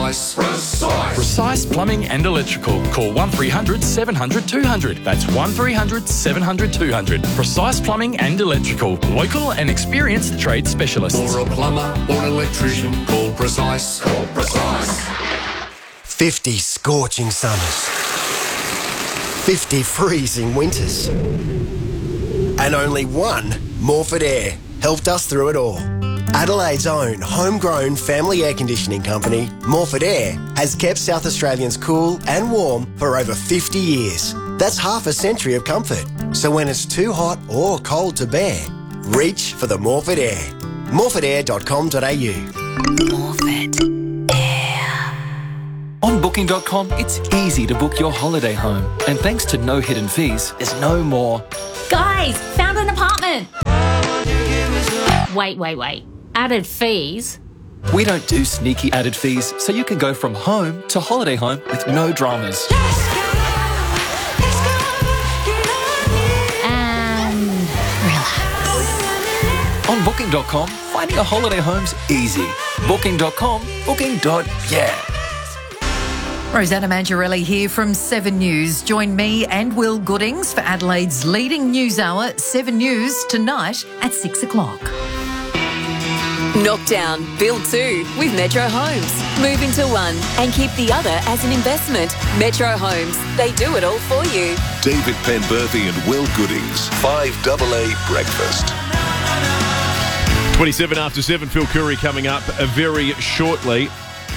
Precise. Precise. Precise Plumbing and Electrical. Call 1300 700 200. That's 1300 700 200. Precise Plumbing and Electrical. Local and experienced trade specialists. For a plumber or an electrician, call Precise. Call Precise. 50 scorching summers. 50 freezing winters. And only one Morford Air helped us through it all. Adelaide's own homegrown family air conditioning company, Morford Air, has kept South Australians cool and warm for over 50 years. That's half a century of comfort. So when it's too hot or cold to bear, reach for the Morford Air. morford.air.com.au. Morford Air. On Booking.com, it's easy to book your holiday home. And thanks to no hidden fees, there's no more... Guys, found an apartment. Wait. Added fees? We don't do sneaky added fees, so you can go from home to holiday home with no dramas. And relax. On Booking.com, finding a holiday home's easy. Booking.com, booking.yeah. Rosanna Mangiarelli here from 7 News. Join me and Will Goodings for Adelaide's leading news hour, 7 News, tonight at 6 o'clock. Knock down, build two with Metro Homes. Move into one and keep the other as an investment. Metro Homes, they do it all for you. David Penberthy and Will Goodings, 5AA Breakfast. 27 after 7, Phil Curry coming up very shortly.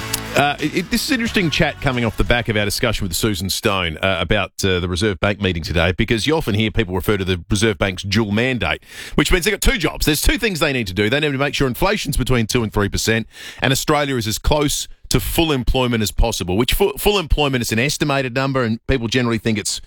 This is an interesting chat coming off the back of our discussion with Susan Stone about the Reserve Bank meeting today, because you often hear people refer to the Reserve Bank's dual mandate, which means they've got two jobs. There's two things they need to do. They need to make sure inflation's between 2 and 3%, and Australia is as close to full employment as possible, which full employment is an estimated number, and people generally think it's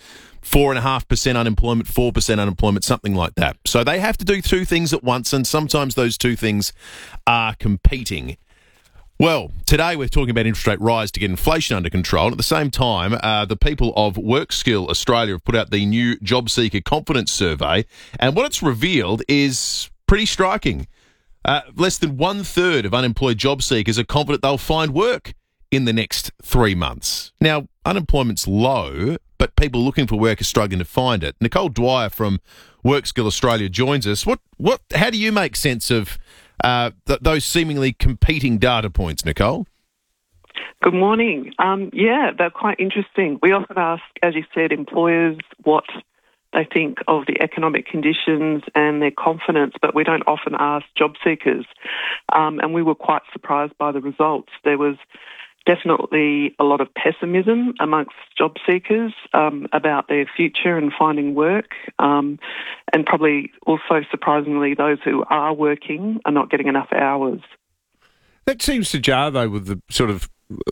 4.5% unemployment, 4% unemployment, something like that. So they have to do two things at once, and sometimes those two things are competing. Well, today we're talking about interest rate rise to get inflation under control. And at the same time, the people of WorkSkill Australia have put out the new Job Seeker Confidence Survey. And what it's revealed is pretty striking. Less than 1/3 of unemployed job seekers are confident they'll find work in the next 3 months. Now, unemployment's low, but people looking for work are struggling to find it. Nicole Dwyer from WorkSkill Australia joins us. How do you make sense of those seemingly competing data points, Nicole? Good morning. They're quite interesting. We often ask, as you said, employers what they think of the economic conditions and their confidence, but we don't often ask job seekers. And we were quite surprised by the results. There was definitely a lot of pessimism amongst job seekers about their future and finding work, and probably also surprisingly those who are working are not getting enough hours. That seems to jar though with the sort of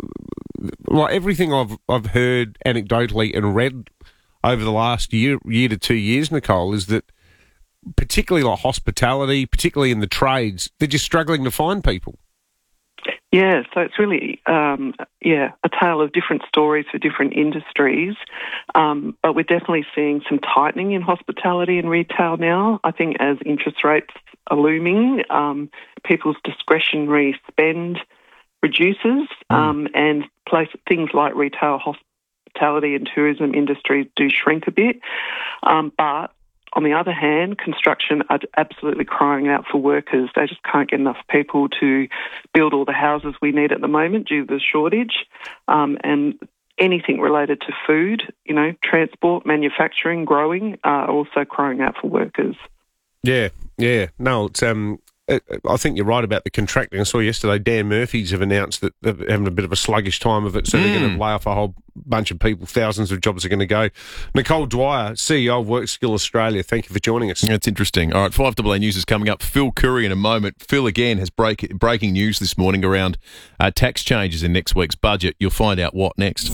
everything I've heard anecdotally and read over the last year to 2 years, Nicole, is that particularly like hospitality, particularly in the trades, they're just struggling to find people. Yeah, so it's really, a tale of different stories for different industries. But we're definitely seeing some tightening in hospitality and retail now. I think as interest rates are looming, people's discretionary spend reduces, and things like retail, hospitality and tourism industries do shrink a bit. But on the other hand, construction are absolutely crying out for workers. They just can't get enough people to build all the houses we need at the moment due to the shortage. And anything related to food, transport, manufacturing, growing, are also crying out for workers. Yeah. No, it's I think you're right about the contracting. I saw yesterday Dan Murphy's have announced that they're having a bit of a sluggish time of it, so they're going to lay off a whole bunch of people. Thousands of jobs are going to go. Nicole Dwyer, CEO of WorkSkill Australia, thank you for joining us. That's interesting. All right, 5AA News is coming up. Phil Curry in a moment. Phil again has breaking news this morning around tax changes in next week's budget. You'll find out what next.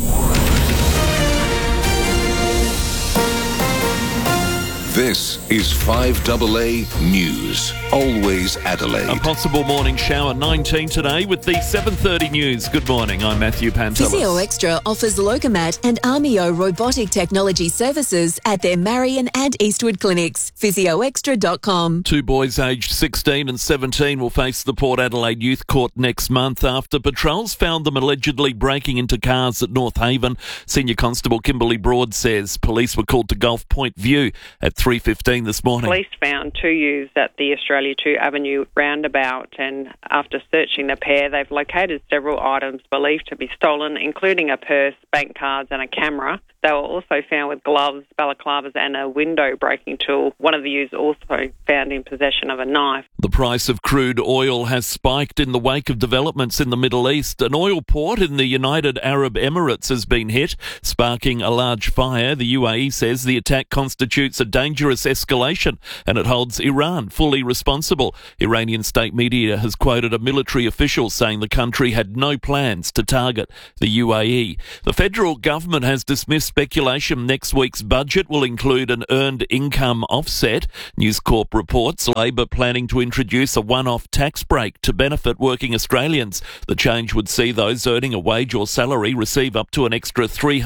This is 5AA News. Always Adelaide. A possible morning shower, 19 today with the 7:30 news. Good morning, I'm Matthew Pantelis. Physio Extra offers Locomat and Armio robotic technology services at their Marion and Eastwood clinics. physioextra.com. Two boys aged 16 and 17 will face the Port Adelaide Youth Court next month after patrols found them allegedly breaking into cars at North Haven. Senior Constable Kimberly Broad says police were called to Gulf Point View at 3:15 this morning. Police found two youths at the Australia 2 Avenue roundabout, and after searching the pair, they've located several items believed to be stolen, including a purse, bank cards and a camera. They were also found with gloves, balaclavas and a window breaking tool. One of the youths also found in possession of a knife. The price of crude oil has spiked in the wake of developments in the Middle East. An oil port in the United Arab Emirates has been hit, sparking a large fire. The UAE says the attack constitutes a dangerous escalation and it holds Iran fully responsible. Iranian state media has quoted a military official saying the country had no plans to target the UAE. The federal government has dismissed speculation next week's budget will include an earned income offset. News Corp reports Labor planning to introduce a one-off tax break to benefit working Australians. The change would see those earning a wage or salary receive up to an extra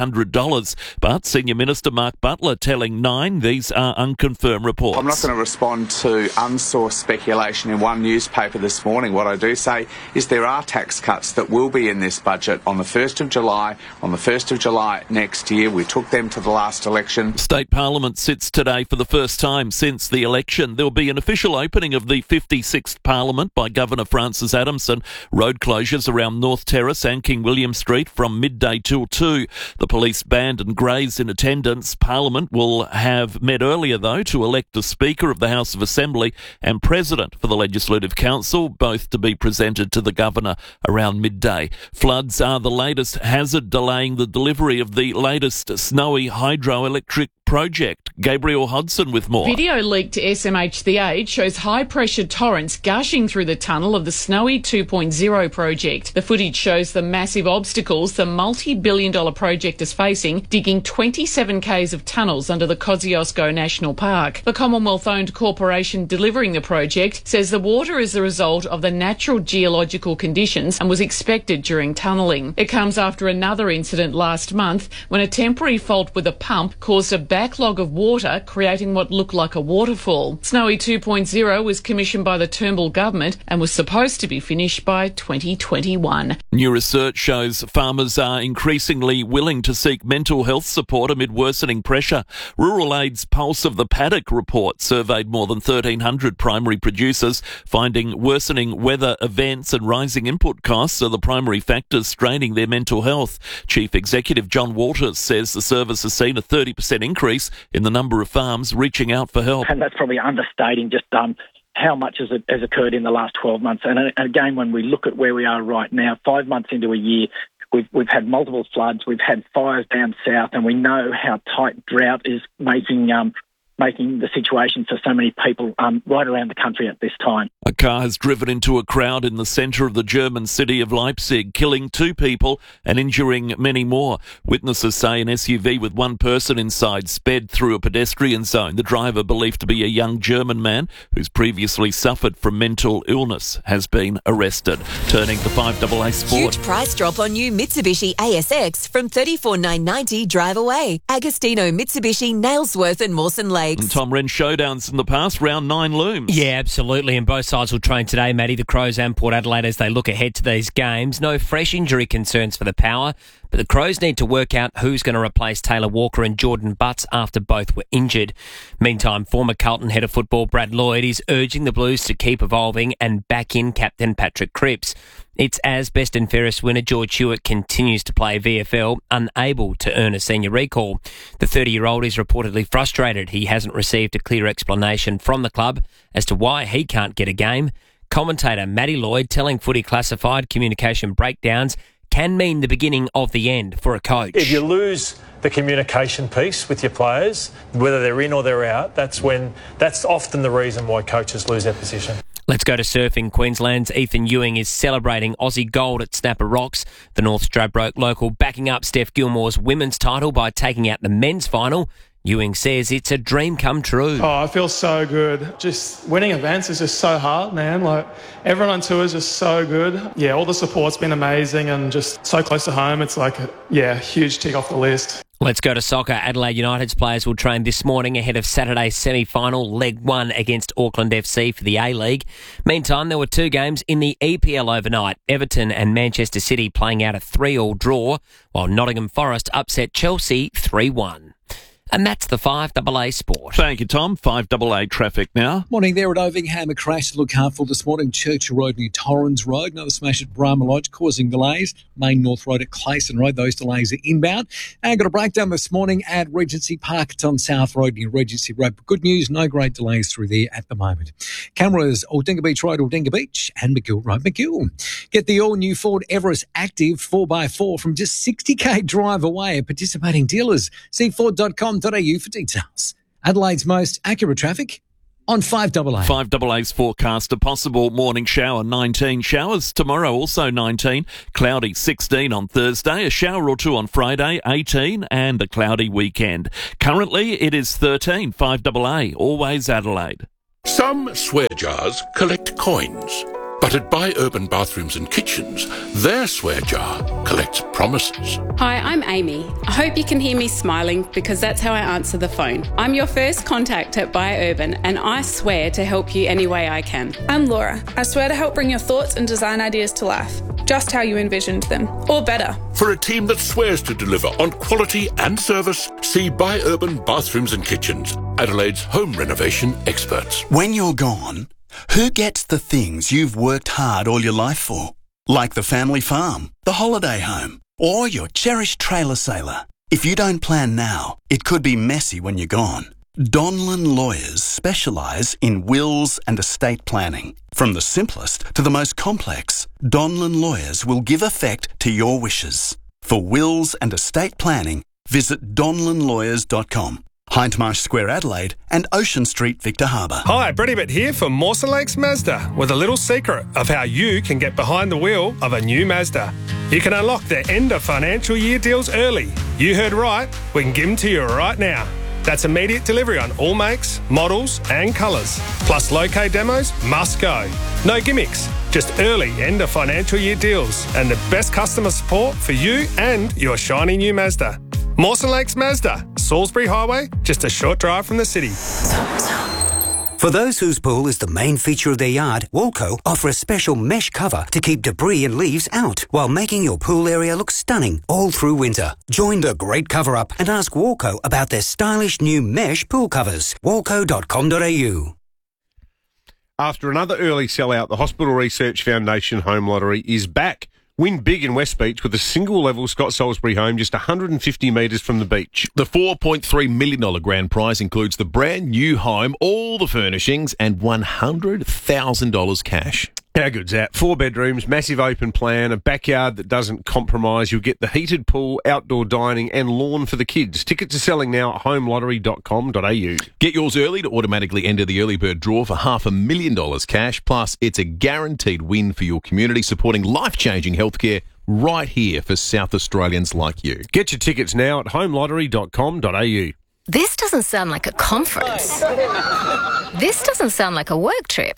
$300. But Senior Minister Mark Butler telling Nine these are unconfirmed reports. I'm not going to respond to unsourced speculation in one newspaper this morning. What I do say is there are tax cuts that will be in this budget on the 1st of July, on the 1st of July next year. We took them to the last election. State Parliament sits today for the first time since the election. There will be an official opening of the 56th Parliament by Governor Francis Adamson. Road closures around North Terrace and King William Street from midday till 2. The police band and greys in attendance. Parliament will have met earlier, though, to elect a Speaker of the House of Assembly and President for the Legislative Council, both to be presented to the Governor around midday. Floods are the latest hazard delaying the delivery of the latest Snowy hydroelectric project. Gabriel Hodson with more. Video leaked to SMH The Age shows high-pressure torrents gushing through the tunnel of the Snowy 2.0 project. The footage shows the massive obstacles the multi-billion-dollar project is facing, digging 27 k's of tunnels under the Kosciuszko National Park. The Commonwealth-owned corporation delivering the project says the water is the result of the natural geological conditions and was expected during tunnelling. It comes after another incident last month when a temporary fault with a pump caused a backlog of water, creating what looked like a waterfall. Snowy 2.0 was commissioned by the Turnbull government and was supposed to be finished by 2021. New research shows farmers are increasingly willing to seek mental health support amid worsening pressure. Rural Aid's Pulse of the Paddock report surveyed more than 1,300 primary producers, finding worsening weather events and rising input costs are the primary factors straining their mental health. Chief Executive John Walters says the service has seen a 30% increase in the number of farms reaching out for help. And that's probably understating just how much has occurred in the last 12 months. And again, when we look at where we are right now, 5 months into a year, we've had multiple floods, we've had fires down south, and we know how tight drought is making the situation for so many people right around the country at this time. A car has driven into a crowd in the centre of the German city of Leipzig, killing 2 people and injuring many more. Witnesses say an SUV with 1 person inside sped through a pedestrian zone. The driver, believed to be a young German man who's previously suffered from mental illness, has been arrested. Turning to 5AA Sport. Huge price drop on new Mitsubishi ASX from $34,990 drive away. Agostino, Mitsubishi, Nailsworth and Mawson Lakes. And Tom Wren showdowns in the past, round 9 looms. Yeah, absolutely. And both sides will train today, Matty, the Crows and Port Adelaide, as they look ahead to these games. No fresh injury concerns for the Power, but the Crows need to work out who's going to replace Taylor Walker and Jordan Butts after both were injured. Meantime, former Carlton head of football Brad Lloyd is urging the Blues to keep evolving and back in captain Patrick Cripps. It's as best and fairest winner George Hewitt continues to play VFL, unable to earn a senior recall. The 30-year-old is reportedly frustrated he hasn't received a clear explanation from the club as to why he can't get a game. Commentator Matty Lloyd telling Footy Classified communication breakdowns can mean the beginning of the end for a coach. If you lose the communication piece with your players, whether they're in or they're out, that's often the reason why coaches lose their position. Let's go to surfing. Queensland's Ethan Ewing is celebrating Aussie gold at Snapper Rocks. The North Stradbroke local backing up Steph Gilmore's women's title by taking out the men's final. Ewing says it's a dream come true. Oh, I feel so good. Just winning events is just so hard, man. Like, everyone on tour is just so good. Yeah, all the support's been amazing and just so close to home. It's like, huge tick off the list. Let's go to soccer. Adelaide United's players will train this morning ahead of Saturday's semi-final, leg 1 against Auckland FC for the A-League. Meantime, there were 2 games in the EPL overnight. Everton and Manchester City playing out a 3-3 draw, while Nottingham Forest upset Chelsea 3-1. And that's the 5AA Sport. Thank you, Tom. 5AA traffic now. Morning there at Ovingham. A crash to look out for this morning. Churchill Road near Torrens Road. Another smash at Brahma Lodge causing delays. Main North Road at Clayson Road. Those delays are inbound. And got a breakdown this morning at Regency Park. It's on South Road near Regency Road. But good news, no great delays through there at the moment. Cameras, Aldinga Beach Road, Aldinga Beach, and McGill Road, McGill. Get the all-new Ford Everest Active 4x4 from just 60k drive away at participating dealers. See Ford.com.au for details. Adelaide's most accurate traffic on 5AA. 5AA's forecast, a possible morning shower, 19 showers. Tomorrow also 19, cloudy 16 on Thursday, a shower or 2 on Friday, 18, and a cloudy weekend. Currently it is 13, 5AA, always Adelaide. Some swear jars collect coins, but at Buy Urban Bathrooms and Kitchens, their swear jar collects promises. Hi, I'm Amy. I hope you can hear me smiling because that's how I answer the phone. I'm your first contact at Buy Urban and I swear to help you any way I can. I'm Laura. I swear to help bring your thoughts and design ideas to life, just how you envisioned them, or better. For a team that swears to deliver on quality and service, see Buy Urban Bathrooms and Kitchens, Adelaide's home renovation experts. When you're gone, who gets the things you've worked hard all your life for? Like the family farm, the holiday home, or your cherished trailer sailor. If you don't plan now, it could be messy when you're gone. Donlan Lawyers specialise in wills and estate planning. From the simplest to the most complex, Donlan Lawyers will give effect to your wishes. For wills and estate planning, visit donlanlawyers.com. Hindmarsh Square, Adelaide, and Ocean Street, Victor Harbour. Hi, Brady Bitt here for Mawson Lakes Mazda with a little secret of how you can get behind the wheel of a new Mazda. You can unlock their end of financial year deals early. You heard right, we can give them to you right now. That's immediate delivery on all makes, models and colours. Plus low-K demos must go. No gimmicks, just early end of financial year deals and the best customer support for you and your shiny new Mazda. Mawson Lakes Mazda, Salisbury Highway, just a short drive from the city. For those whose pool is the main feature of their yard, Walco offer a special mesh cover to keep debris and leaves out while making your pool area look stunning all through winter. Join the great cover-up and ask Walco about their stylish new mesh pool covers. Walco.com.au. After another early sellout, the Hospital Research Foundation Home Lottery is back. Win big in West Beach with a single-level Scott Salisbury home just 150 metres from the beach. The $4.3 million grand prize includes the brand new home, all the furnishings, and $100,000 cash. How good's that? 4 bedrooms, massive open plan, a backyard that doesn't compromise. You'll get the heated pool, outdoor dining and lawn for the kids. Tickets are selling now at homeLottery.com.au. Get yours early to automatically enter the early bird draw for $500,000 cash. Plus, it's a guaranteed win for your community, supporting life-changing healthcare right here for South Australians like you. Get your tickets now at homeLottery.com.au. This doesn't sound like a conference. This doesn't sound like a work trip.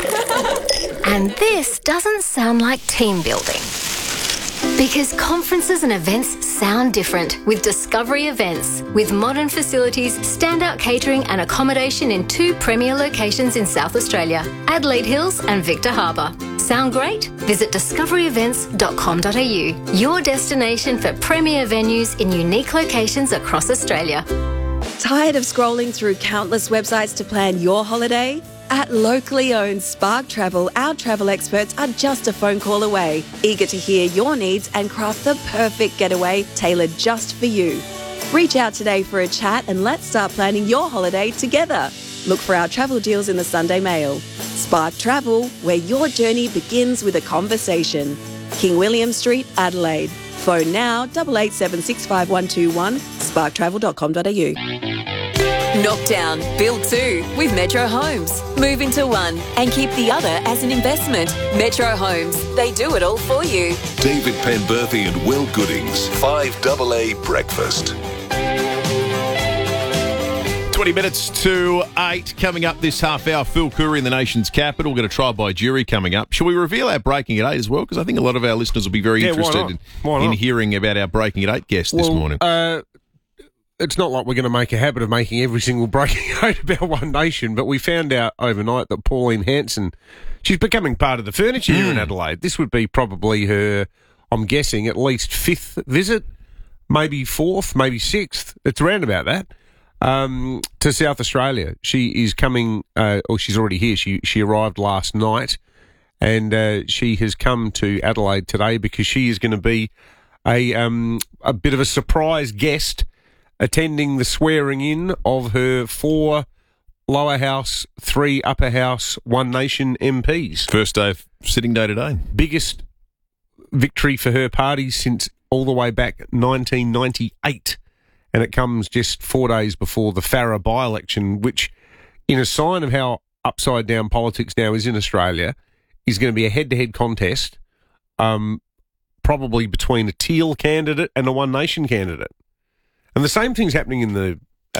And this doesn't sound like team building. Because conferences and events sound different with Discovery Events. With modern facilities, standout catering and accommodation in 2 premier locations in South Australia, Adelaide Hills and Victor Harbour. Sound great? Visit discoveryevents.com.au, your destination for premier venues in unique locations across Australia. Tired of scrolling through countless websites to plan your holiday? At locally owned Spark Travel, our travel experts are just a phone call away, eager to hear your needs and craft the perfect getaway tailored just for you. Reach out today for a chat and let's start planning your holiday together. Look for our travel deals in the Sunday Mail. Spark Travel, where your journey begins with a conversation. King William Street, Adelaide. Phone now 88765121, sparktravel.com.au. Knock down, build 2 with Metro Homes. Move into 1 and keep the other as an investment. Metro Homes, they do it all for you. David Penberthy and Will Goodings, 5AA Breakfast. 20 minutes to 8. Coming up this half hour, Phil Coorey in the nation's capital. We've got a trial by jury coming up. Shall we reveal our Breaking at 8 as well? Because I think a lot of our listeners will be very interested in hearing about our Breaking at 8 guest this morning. It's not like we're going to make a habit of making every single Breaking 8 about One Nation, but we found out overnight that Pauline Hanson, she's becoming part of the furniture here in Adelaide. This would be probably her, I'm guessing, at least 5th visit, maybe 4th, maybe 6th. It's around about that. To South Australia. She is coming, or she's already here. She arrived last night, and she has come to Adelaide today because she is going to be a bit of a surprise guest attending the swearing in of her 4 lower house, 3 upper house, One Nation MPs. First day of sitting day today. Biggest victory for her party since all the way back 1998. And it comes just 4 days before the Farrer by-election, which, in a sign of how upside down politics now is in Australia, is going to be a head-to-head contest, probably between a Teal candidate and a One Nation candidate. And the same thing's happening in the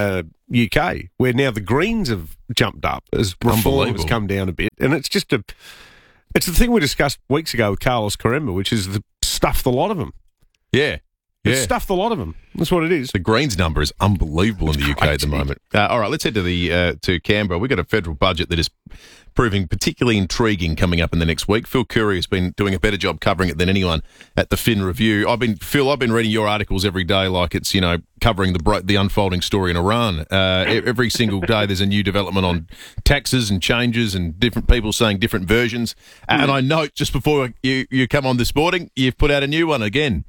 UK, where now the Greens have jumped up as reform has come down a bit. And it's just it's the thing we discussed weeks ago with Carlos Caremba, which is stuff the lot of them. Yeah. It's stuffed a lot of them. That's what it is. The Greens number is unbelievable in the UK at the moment. All right, let's head to Canberra. We've got a federal budget that is proving particularly intriguing coming up in the next week. Phil Coorey has been doing a better job covering it than anyone at the Fin Review. I've been reading your articles every day like it's, covering the unfolding story in Iran. Every single day there's a new development on taxes and changes and different people saying different versions. And I note just before you come on this morning, you've put out a new one again.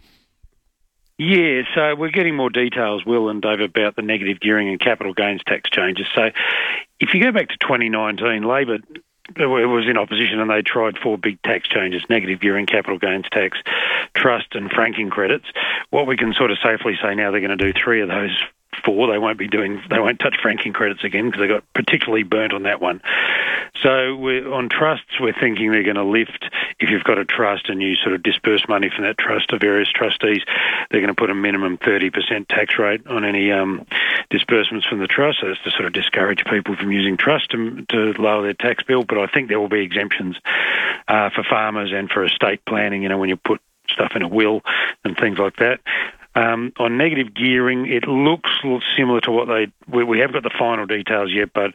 Yeah, so we're getting more details, Will and Dave, about the negative gearing and capital gains tax changes. So if you go back to 2019, Labor was in opposition and they tried 4 big tax changes: negative gearing, capital gains tax, trust and franking credits. What we can sort of safely say now, they're going to do 3 of those 4. They won't touch franking credits again because they got particularly burnt on that one. So on trusts, we're thinking they're going to lift. If you've got a trust and you sort of disperse money from that trust to various trustees, they're going to put a minimum 30% tax rate on any disbursements from the trust. So that's to sort of discourage people from using trust to lower their tax bill. But I think there will be exemptions for farmers and for estate planning, when you put stuff in a will and things like that. On negative gearing, it looks similar to what we have got the final details yet, but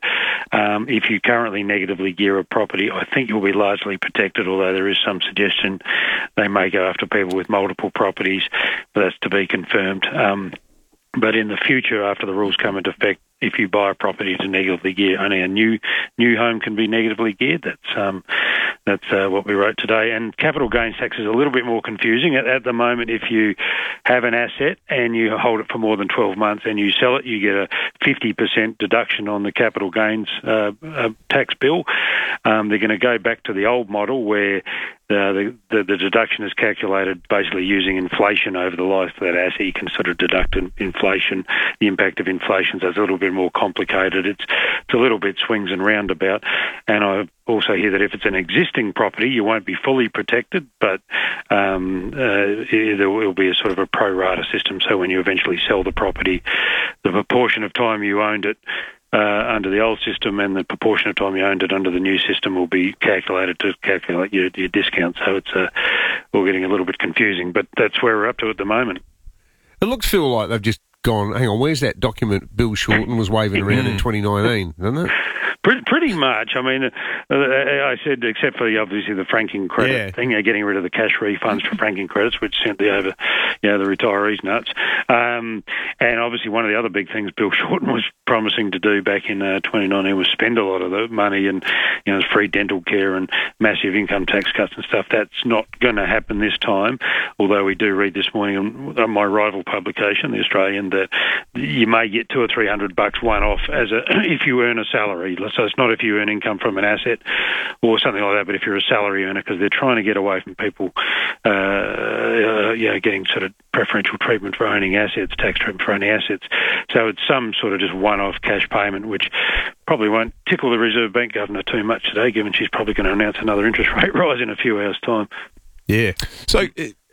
if you currently negatively gear a property, I think you'll be largely protected, although there is some suggestion they may go after people with multiple properties, but that's to be confirmed. But in the future, after the rules come into effect, if you buy a property to negatively gear, only a new home can be negatively geared. That's what we wrote today. And capital gains tax is a little bit more confusing. At the moment, if you have an asset and you hold it for more than 12 months and you sell it, you get a 50% deduction on the capital gains tax bill. They're going to go back to the old model where the deduction is calculated basically using inflation over the life of that asset. You can sort of deduct inflation, the impact of inflation, so it's a little bit more complicated. It's a little bit swings and roundabout. And I also hear that if it's an existing property, you won't be fully protected, but there will be a sort of a pro rata system. So when you eventually sell the property, the proportion of time you owned it under the old system and the proportion of time you owned it under the new system will be calculated to calculate your discount. So it's all getting a little bit confusing, but that's where we're up to at the moment. It looks, Phil, like they've just gone, hang on, where's that document Bill Shorten was waving around in 2019, doesn't it? Pretty much. I mean, I said, except for obviously the franking credit thing, getting rid of the cash refunds for franking credits, which sent the retirees nuts. And obviously one of the other big things Bill Shorten was promising to do back in 2019 was spend a lot of the money and, free dental care and massive income tax cuts and stuff. That's not going to happen this time, although we do read this morning on my rival publication, The Australian, that you may get $200 or $300 one-off if you earn a salary. So it's not if you earn income from an asset or something like that, but if you're a salary earner, because they're trying to get away from people, getting sort of preferential treatment for owning assets, tax treatment for owning assets. So it's some sort of just one-off cash payment, which probably won't tickle the Reserve Bank governor too much today, given she's probably going to announce another interest rate rise in a few hours' time. Yeah. So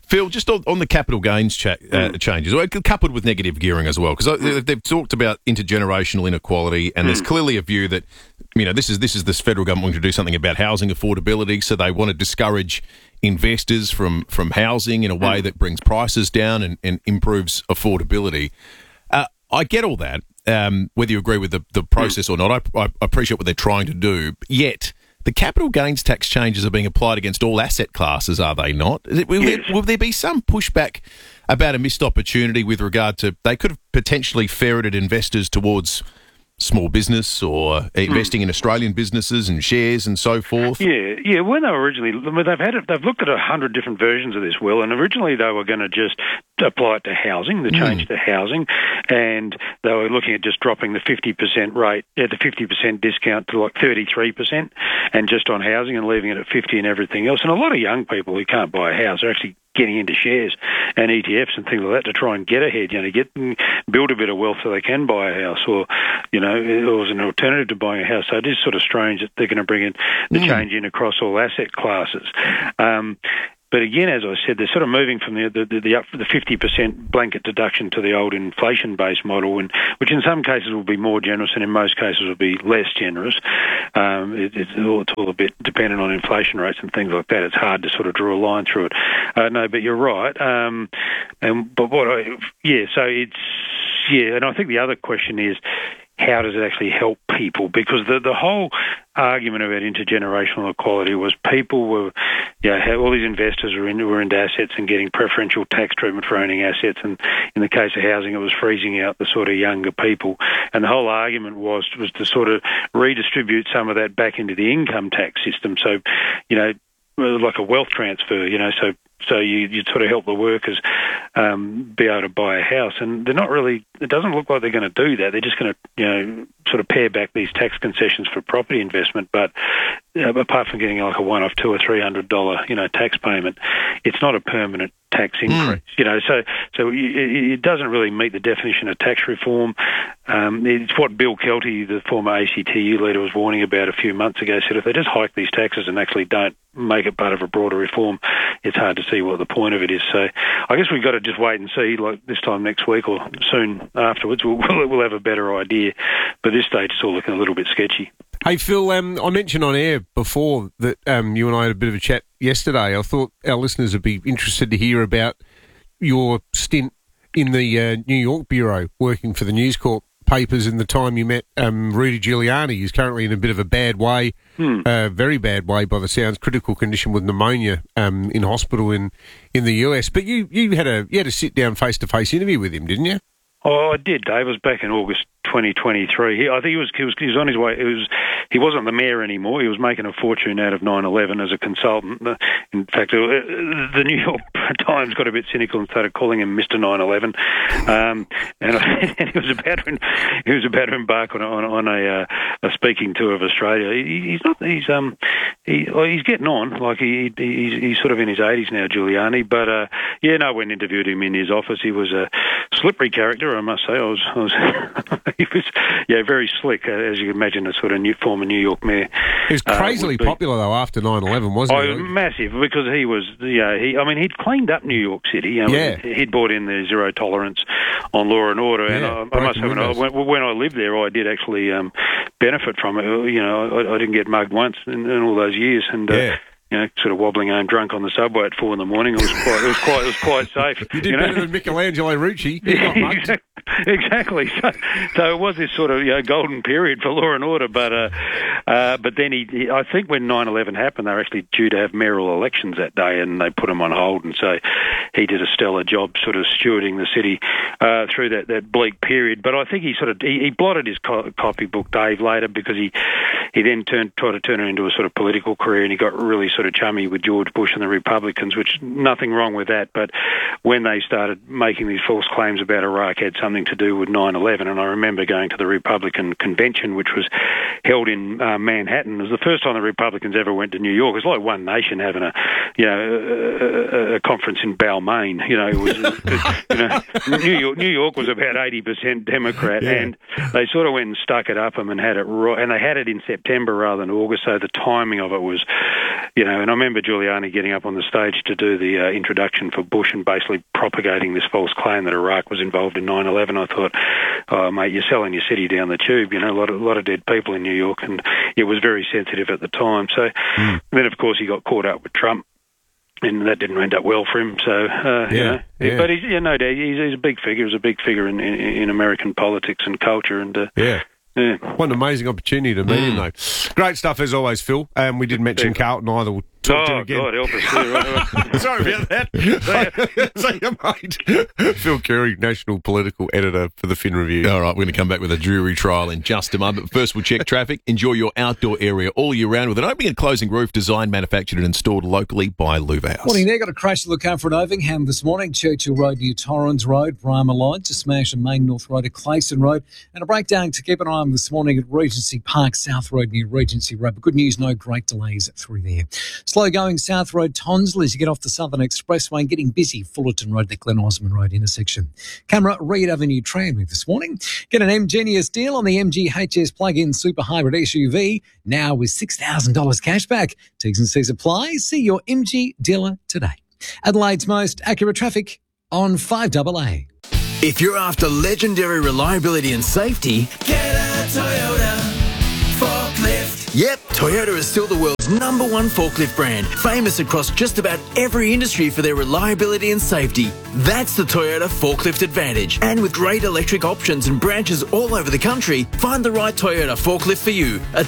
Phil, just on the capital gains changes, coupled with negative gearing as well, because they've talked about intergenerational inequality, and there's clearly a view that, this is this federal government wanting to do something about housing affordability, so they want to discourage investors from housing in a way that brings prices down and improves affordability. I get all that, whether you agree with the process or not. I appreciate what they're trying to do, yet the capital gains tax changes are being applied against all asset classes, are they not? Will there be some pushback about a missed opportunity with regard to they could have potentially ferreted investors towards small business or investing in Australian businesses and shares and so forth? Yeah. When they were originally, they've looked at 100 different versions of this, Will, and originally they were going to just apply it to housing, the change to housing, and they were looking at just dropping the 50% rate, the 50% discount to like 33%, and just on housing and leaving it at 50 and everything else. And a lot of young people who can't buy a house are actually getting into shares and ETFs and things like that to try and get ahead, build a bit of wealth so they can buy a house, or as an alternative to buying a house. So it is sort of strange that they're going to bring in the change in across all asset classes. But again, as I said, they're sort of moving from the 50% blanket deduction to the old inflation-based model, which in some cases will be more generous and in most cases will be less generous. It's all a bit dependent on inflation rates and things like that. It's hard to sort of draw a line through it. No, but you're right. And I think the other question is, how does it actually help people? Because the whole argument about intergenerational equality was people were, all these investors were into assets and getting preferential tax treatment for owning assets, and in the case of housing, it was freezing out the sort of younger people. And the whole argument was to sort of redistribute some of that back into the income tax system. So, like a wealth transfer, so you sort of help the workers be able to buy a house. And they're not really, it doesn't look like they're going to do that. They're just going to, sort of pare back these tax concessions for property investment. But apart from getting like a one-off $200 or $300, tax payment, it's not a permanent tax increase. So it doesn't really meet the definition of tax reform. It's what Bill Kelty, the former ACTU leader, was warning about a few months ago. Said if they just hike these taxes and actually don't make it part of a broader reform, it's hard to see what the point of it is. So I guess we've got to just wait and see, like this time next week or soon afterwards, we'll have a better idea. But at this stage, it's all looking a little bit sketchy. Hey, Phil, I mentioned on air before that you and I had a bit of a chat yesterday. I thought our listeners would be interested to hear about your stint in the New York Bureau, working for the News Corp papers, in the time you met Rudy Giuliani, who's currently in a bit of a bad way, very bad way by the sounds, critical condition with pneumonia in hospital in the US. But you had a sit-down face-to-face interview with him, didn't you? Oh, I did, Dave. It was back in August 2023. I think he was on his way. He wasn't the mayor anymore. He was making a fortune out of 9/11 as a consultant. In fact, the New York Times got a bit cynical and started calling him Mr. 9/11, and he was about to embark on a speaking tour of Australia. He's getting on. Like he's sort of in his 80s now, Giuliani. But I went and interviewed him in his office. He was a slippery character, I must say. He was, very slick, as you can imagine, a sort of former New York mayor. He was crazily popular, though, after 9/11, wasn't he? Massive, because he was, he'd cleaned up New York City. He'd brought in the zero tolerance on law and order, and I must say, when I lived there, I did actually benefit from it. I didn't get mugged once in all those years, and sort of wobbling home drunk on the subway at 4 a.m. It was quite safe. You did better than Michelangelo Rucci. Exactly. So it was this sort of golden period for law and order. But then I think when 9/11 happened, they were actually due to have mayoral elections that day, and they put him on hold. And so he did a stellar job, sort of stewarding the city through that bleak period. But I think he blotted his copybook, Dave, later, because he then tried to turn it into a sort of political career, and he got really sort of chummy with George Bush and the Republicans, which nothing wrong with that. But when they started making these false claims about Iraq had something to do with 9/11, and I remember going to the Republican convention, which was held in Manhattan. It was the first time the Republicans ever went to New York. It's like One Nation having a conference in Balmain. New York was about 80% Democrat, and they sort of went and stuck it up them and had it right, and they had it in September rather than August, so the timing of it was, and I remember Giuliani getting up on the stage to do the introduction for Bush and basically propagating this false claim that Iraq was involved in 9/11. I thought, oh, mate, you're selling your city down the tube, a lot of dead people in New York, and it was very sensitive at the time. So then, of course, he got caught up with Trump, and that didn't end up well for him. So, but he's, no doubt, he's a big figure. He's a big figure in American politics and culture, and what an amazing opportunity to meet him, though. Great stuff as always, Phil. We didn't mention Carlton either. We'll talk to you again. God, help us. Sorry about that. See you, mate. Phil Curry, National Political Editor for the Fin Review. All right, we're going to come back with a jury trial in just a moment. But first, we'll check traffic. Enjoy your outdoor area all year round with an opening and closing roof designed, manufactured and installed locally by Louva House. Morning there. Got a crash to look out for at Ovingham this morning. Churchill Road near Torrens Road, Brahma Lodge, a smash on Main North Road at Clayson Road, and a breakdown to keep an eye on this morning at Regency Park, South Road near Regency Road. But good news, no great delays through there. Slow going South Road Tonsley as you get off the Southern Expressway and getting busy Fullerton Road, the Glen Osmond Road intersection. Camera Reed Avenue Tramway this morning. Get an MGenius deal on the MG HS plug-in super hybrid SUV now with $6,000 cash back. T's and C's apply. See your MG dealer today. Adelaide's most accurate traffic on 5AA. If you're after legendary reliability and safety, get a Toyota forklift. Yep, Toyota is still the world's #1 forklift brand, famous across just about every industry for their reliability and safety. That's the Toyota Forklift Advantage. And with great electric options and branches all over the country, find the right Toyota forklift for you at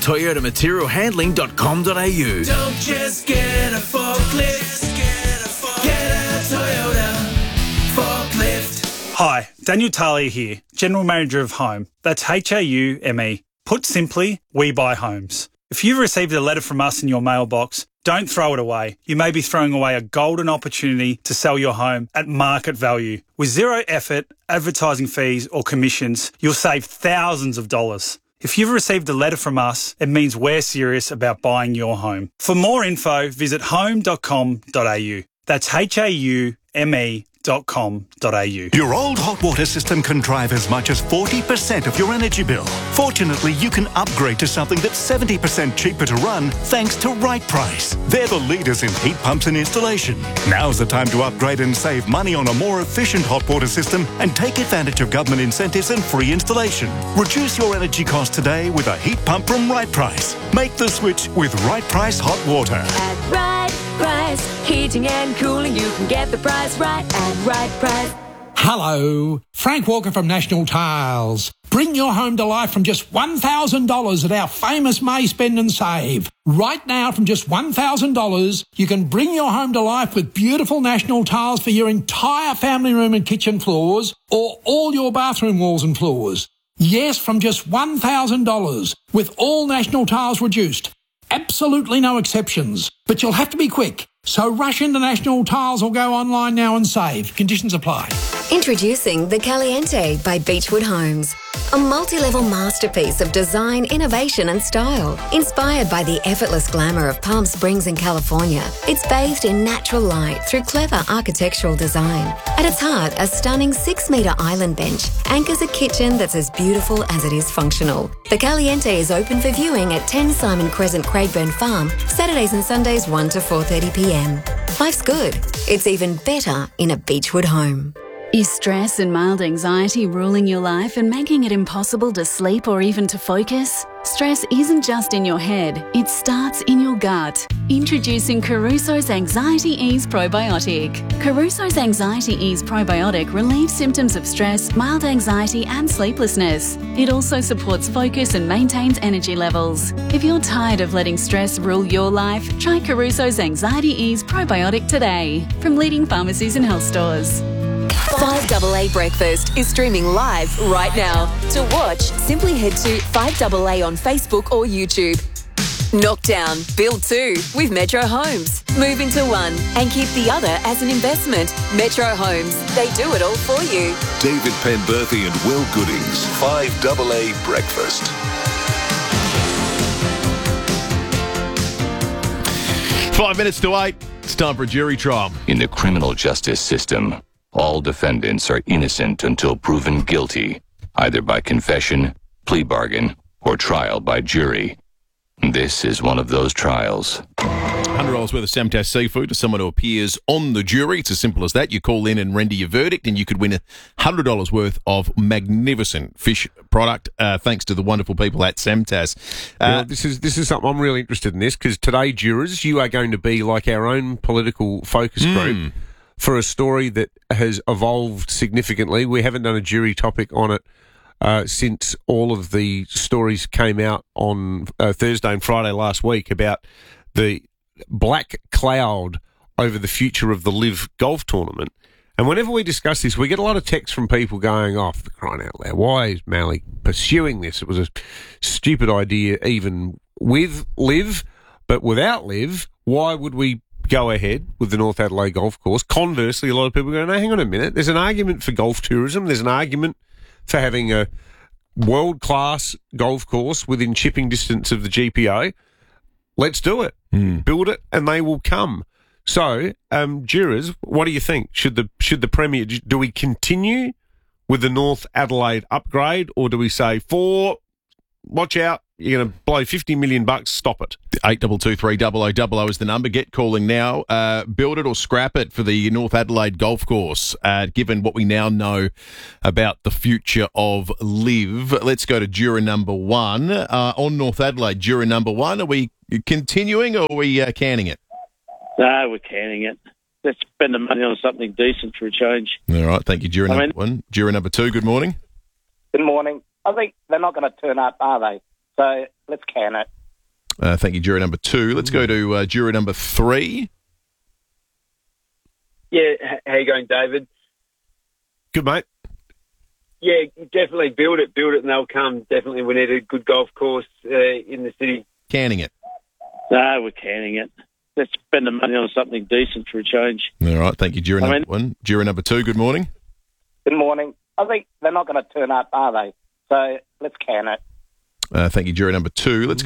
toyotamaterialhandling.com.au. Don't just get a forklift, get a Toyota forklift. Hi, Daniel Talia here, General Manager of Home. That's HAUME. Put simply, we buy homes. If you've received a letter from us in your mailbox, don't throw it away. You may be throwing away a golden opportunity to sell your home at market value. With zero effort, advertising fees or commissions, you'll save thousands of dollars. If you've received a letter from us, it means we're serious about buying your home. For more info, visit home.com.au. That's HAUME.com.au. Your old hot water system can drive as much as 40% of your energy bill. Fortunately, you can upgrade to something that's 70% cheaper to run thanks to Right Price. They're the leaders in heat pumps and installation. Now's the time to upgrade and save money on a more efficient hot water system and take advantage of government incentives and free installation. Reduce your energy costs today with a heat pump from Right Price. Make the switch with Right Price Hot Water. At Right Price, heating and cooling, you can get the price right at Right Price. Hello, Frank Walker from National Tiles. Bring your home to life from just $1,000 at our famous May Spend and Save. Right now, from just $1,000, you can bring your home to life with beautiful National Tiles for your entire family room and kitchen floors or all your bathroom walls and floors. Yes, from just $1,000 with all National Tiles reduced. Absolutely no exceptions. But you'll have to be quick. So rush into National Tiles or go online now and save. Conditions apply. Introducing the Caliente by Beechwood Homes. A multi-level masterpiece of design, innovation and style. Inspired by the effortless glamour of Palm Springs in California, it's bathed in natural light through clever architectural design. At its heart, a stunning 6-metre island bench anchors a kitchen that's as beautiful as it is functional. The Caliente is open for viewing at 10 Simon Crescent, Craigburn Farm, Saturdays and Sundays 1 to 4:30pm. Life's good. It's even better in a Beechwood home. Is stress and mild anxiety ruling your life and making it impossible to sleep or even to focus? Stress isn't just in your head, it starts in your gut. Introducing Caruso's Anxiety Ease Probiotic. Caruso's Anxiety Ease Probiotic relieves symptoms of stress, mild anxiety and sleeplessness. It also supports focus and maintains energy levels. If you're tired of letting stress rule your life, try Caruso's Anxiety Ease Probiotic today from leading pharmacies and health stores. 5AA Breakfast is streaming live right now. To watch, simply head to 5AA on Facebook or YouTube. Knockdown, build 2 with Metro Homes. Move into one and keep the other as an investment. Metro Homes, they do it all for you. David Penberthy and Will Goodings, 5AA Breakfast. 5 minutes to 8. It's time for a jury trial. In the criminal justice system, all defendants are innocent until proven guilty, either by confession, plea bargain, or trial by jury. This is one of those trials. $100 worth of Samtas seafood to someone who appears on the jury. It's as simple as that. You call in and render your verdict, and you could win $100 worth of magnificent fish product thanks to the wonderful people at Samtas. This is something I'm really interested in this, because today, jurors, you are going to be like our own political focus group for a story that has evolved significantly. We haven't done a jury topic on it since all of the stories came out on Thursday and Friday last week about the black cloud over the future of the LIV golf tournament. And whenever we discuss this, we get a lot of texts from people going, oh, for crying out loud, why is Mally pursuing this? It was a stupid idea even with LIV, but without LIV, why would we go ahead with the North Adelaide golf course? Conversely, a lot of people go, no, hang on a minute. There's an argument for golf tourism. There's an argument for having a world-class golf course within chipping distance of the GPO. Let's do it. Build it, and they will come. So, jurors, what do you think? Should the Premier, do we continue with the North Adelaide upgrade, or do we say, watch out, you're going to blow $50 million, stop it? 8223 is the number. Get calling now. Build it or scrap it for the North Adelaide golf course, given what we now know about the future of LIV. Let's go to juror number one. On North Adelaide, juror number one, are we continuing or are we canning it? No, we're canning it. Let's spend the money on something decent for a change. All right, thank you, juror number one. Juror number two, good morning. Good morning. I think they're not going to turn up, are they? So let's can it. Thank you, juror number two. Let's go to juror number three. Yeah, how you going, David? Good, mate. Yeah, definitely build it, and they'll come. Definitely, we need a good golf course in the city. Canning it. No, we're canning it. Let's spend the money on something decent for a change. All right, thank you, juror number one. Juror number two, good morning. Good morning. I think they're not going to turn up, are they? So let's can it. Thank you, juror number two. Let's